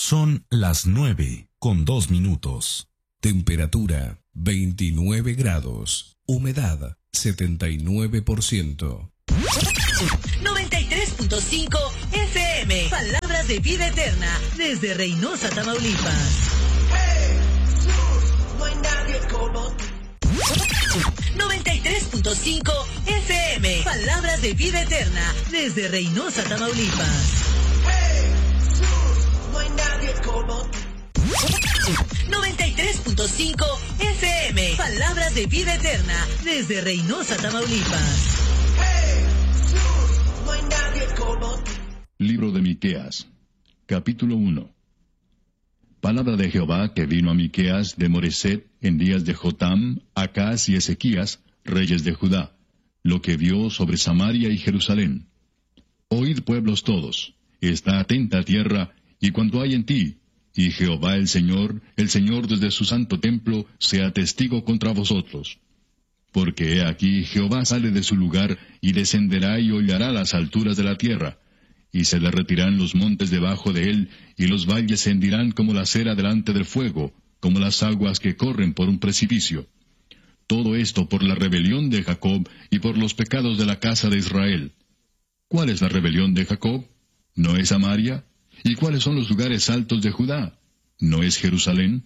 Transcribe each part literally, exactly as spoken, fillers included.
Son las nueve con dos minutos. Temperatura veintinueve grados. Humedad setenta y nueve por ciento. noventa y tres punto cinco F M. Palabras de vida eterna. Desde Reynosa, Tamaulipas. No hay nadie como tú. noventa y tres punto cinco F M. Palabras de vida eterna. Desde Reynosa, Tamaulipas. No hay nadie como tú. noventa y tres punto cinco F M. Palabras de vida eterna. Desde Reynosa, Tamaulipas. No hay nadie como tú. Libro de Miqueas, capítulo uno. Palabra de Jehová que vino a Miqueas de Moreset en días de Jotam, Acaz y Ezequías, reyes de Judá, lo que vio sobre Samaria y Jerusalén. Oíd, pueblos todos, está atenta tierra, y cuanto hay en ti, y Jehová el Señor, el Señor desde su santo templo, sea testigo contra vosotros. Porque he aquí Jehová sale de su lugar, y descenderá y hollará las alturas de la tierra, y se derretirán los montes debajo de él, y los valles se hendirán como la cera delante del fuego, como las aguas que corren por un precipicio. Todo esto por la rebelión de Jacob y por los pecados de la casa de Israel. ¿Cuál es la rebelión de Jacob? ¿No es Samaria? ¿Y cuáles son los lugares altos de Judá? ¿No es Jerusalén?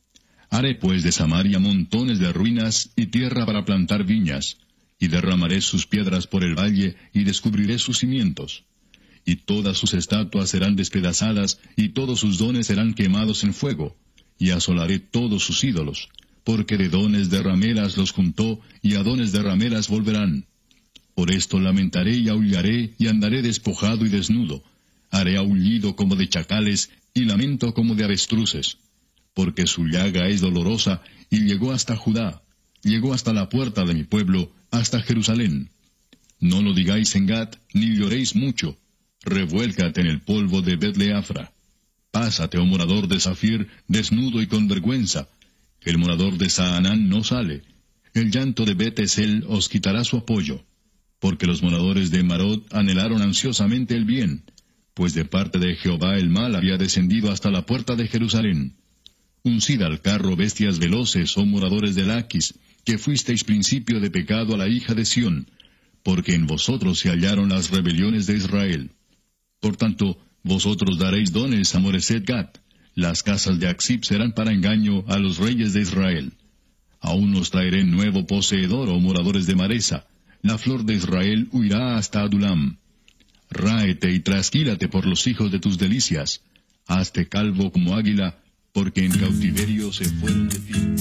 Haré pues de Samaria montones de ruinas y tierra para plantar viñas, y derramaré sus piedras por el valle, y descubriré sus cimientos. Y todas sus estatuas serán despedazadas, y todos sus dones serán quemados en fuego, y asolaré todos sus ídolos, porque de dones de rameras los juntó, y a dones de rameras volverán. Por esto lamentaré y aullaré, y andaré despojado y desnudo. Haré aullido como de chacales, y lamento como de avestruces. Porque su llaga es dolorosa, y llegó hasta Judá, llegó hasta la puerta de mi pueblo, hasta Jerusalén. No lo digáis en Gat, ni lloréis mucho. Revuélcate en el polvo de Bet-leafra. Pásate, oh morador de Zafir, desnudo y con vergüenza. El morador de Saanán no sale. El llanto de Bet-esel os quitará su apoyo. Porque los moradores de Marot anhelaron ansiosamente el bien, pues de parte de Jehová el mal había descendido hasta la puerta de Jerusalén. Uncid al carro bestias veloces, oh moradores de Laquis, que fuisteis principio de pecado a la hija de Sión, porque en vosotros se hallaron las rebeliones de Israel. Por tanto, vosotros daréis dones a Moreset Gat, las casas de Axib serán para engaño a los reyes de Israel. Aún os traeré nuevo poseedor, oh moradores de Maresa, la flor de Israel huirá hasta Adulam. Ráete y trasquílate por los hijos de tus delicias, hazte calvo como águila, porque en cautiverio se fueron de ti.